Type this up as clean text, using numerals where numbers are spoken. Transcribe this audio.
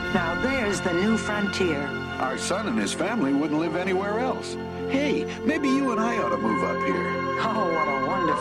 Now there's the new frontier. Our son and his family wouldn't live anywhere else. Hey, maybe you and I ought to move up here. Oh, what a wonderful